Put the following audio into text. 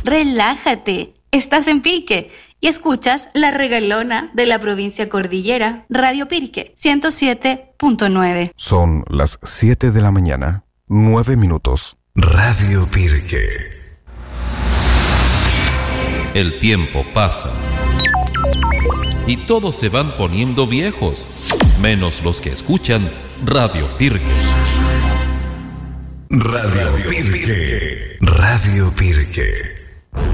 relájate. Estás en Pirque y escuchas la regalona de la provincia cordillera, Radio Pirque 107.9. Son las 7 de la mañana, 9 minutos. Radio Pirque. El tiempo pasa y todos se van poniendo viejos, menos los que escuchan Radio Pirque. Radio Pirque. Radio Pirque.